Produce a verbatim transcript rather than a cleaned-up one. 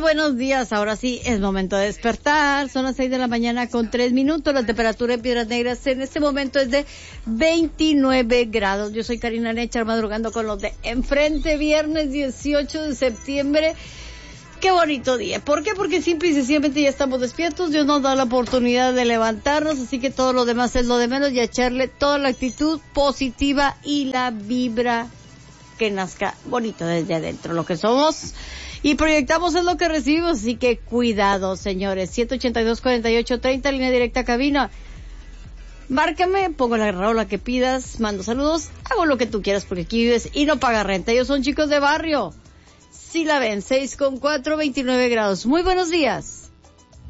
buenos días. Ahora sí, es momento de despertar. Son las seis de la mañana con tres minutos. La temperatura en Piedras Negras en este momento es de veintinueve grados. Yo soy Karina Nechar, madrugando con los de enfrente, viernes dieciocho de septiembre. Qué bonito día. ¿Por qué? Porque simple y sencillamente ya estamos despiertos. Dios nos da la oportunidad de levantarnos, así que todo lo demás es lo de menos y echarle toda la actitud positiva y la vibra que nazca bonito desde adentro. Lo que somos y proyectamos es lo que recibimos, así que cuidado, señores. siete ochenta y dos, cuarenta y ocho treinta, línea directa cabina. Márcame, pongo la rola que pidas, mando saludos, hago lo que tú quieras porque aquí vives y no pagas renta. Ellos son chicos de barrio. Si la ven, seis con cuatro, veintinueve grados. Muy buenos días.